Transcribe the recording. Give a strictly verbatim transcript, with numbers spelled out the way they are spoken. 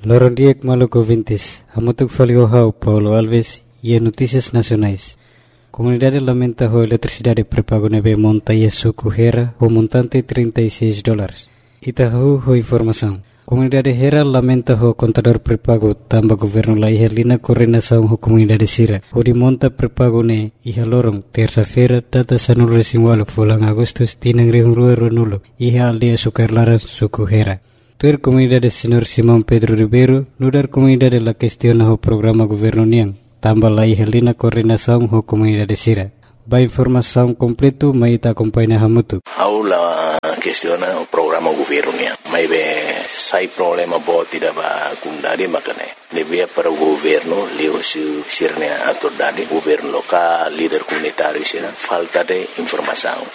Loron Diek Maluco Vintes, Hamutuk Faliohau, Paulo Alves e Notícias Nacionais. Comunidade lamenta a eletricidade pré-pago neve monta e suco Hera o montante trinta e seis dólares. Itahu ho informação. Comunidade Hera lamenta o contador pré-pago tamba governo la ihalina coordenação ho comunidade Sira. O de monta pré-pago ne iha lorong terça-feira data sanul resinwalo fulang agustus tinang rihurua nulo iha aldia sukarlaran suco Hera. Tuer comunidade Senhor Simão Pedro Ribeiro, nudar comunidade la questiona o programa governo niang, tambah la ihalina coordenação ho comunidade Sira. Ba informação completo maita acompanha hamutu. Aula questiona o programa governo niang. Mai be sai problema bo tidak ba kundari makane. Lebih para o governo leo su sirne autoridade, governo local, líder comunitário sira, falta de informação.